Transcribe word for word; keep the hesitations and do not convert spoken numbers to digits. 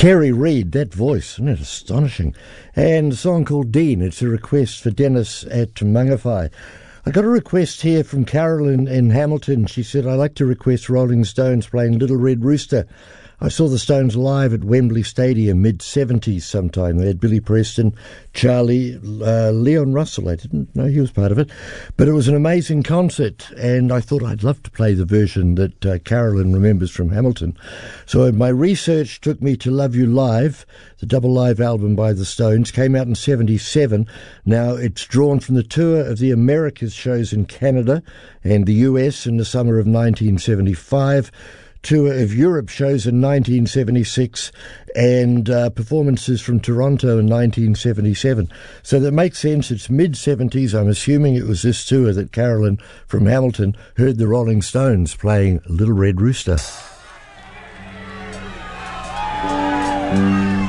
Terry Reid, that voice, isn't it astonishing? And a song called Dean. It's a request for Dennis at Mangawhai. I got a request here from Carolyn in Hamilton. She said, I'd like to request Rolling Stones playing Little Red Rooster. I saw the Stones live at Wembley Stadium, mid-seventies sometime. They had Billy Preston, Charlie, uh, Leon Russell. I didn't know he was part of it. But it was an amazing concert, and I thought I'd love to play the version that uh, Carolyn remembers from Hamilton. So my research took me to Love You Live, the double live album by the Stones. Came out in seventy-seven. Now, it's drawn from the tour of the Americas shows in Canada and the U S in the summer of nineteen seventy-five. Tour of Europe shows in nineteen seventy-six, and uh, performances from Toronto in nineteen seventy-seven. So that makes sense. It's mid-seventies. I'm assuming it was this tour that Carolyn from Hamilton heard the Rolling Stones playing Little Red Rooster.